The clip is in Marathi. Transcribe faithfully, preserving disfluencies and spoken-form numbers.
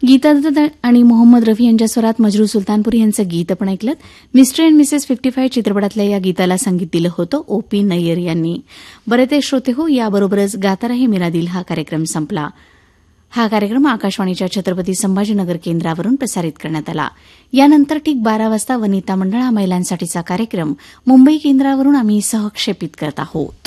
गीता दत्त आणि मोहम्मद रफी यांच्या स्वरात मजरू सुलतानपुरी यांचं गीत आपण ऐकलं. Mister and Mrs fifty five चित्रपटातल्या या गीताला संगीत दिलं होतं ओ पी नय्यर यांनी. बरे ते श्रोते हो, याबरोबरच गाता रहे मेरा दिल हा कार्यक्रम संपला. हा कार्यक्रम आकाशवाणीच्या छत्रपती संभाजीनगर केंद्रावरून प्रसारित करण्यात आला. यानंतर ठीक बारा वाजता वनिता मंडळ हा महिलांसाठीचा कार्यक्रम मुंबई केंद्रावरून आम्ही सहक्षेपित करत आहोत.